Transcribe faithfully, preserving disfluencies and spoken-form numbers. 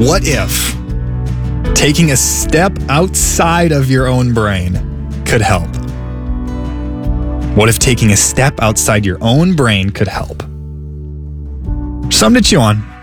What if taking a step outside of your own brain could help? What if taking a step outside your own brain could help? Something to chew on.